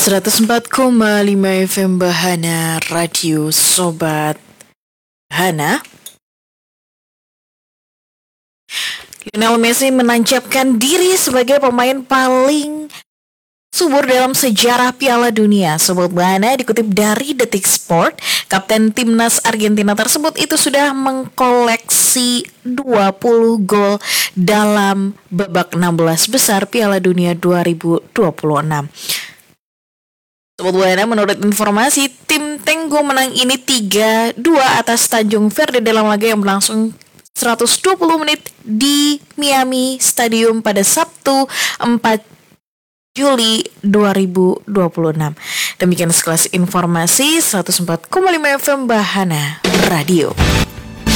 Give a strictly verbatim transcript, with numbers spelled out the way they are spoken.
seratus empat koma lima F M Bahana Radio Sobat Hana. Lionel Messi menancapkan diri sebagai pemain paling subur dalam sejarah Piala Dunia. Sobat Bahana, dikutip dari Detik Sport, kapten timnas Argentina tersebut itu sudah mengkoleksi dua puluh gol dalam babak enam belas besar Piala Dunia dua ribu dua puluh enam. Sobat Buana, menurut informasi, tim Tenggo menang ini tiga dua atas Tanjung Verde dalam laga yang berlangsung seratus dua puluh menit di Miami Stadium pada Sabtu empat Juli dua ribu dua puluh enam. Demikian sekelas informasi seratus empat koma lima F M Bahana Radio.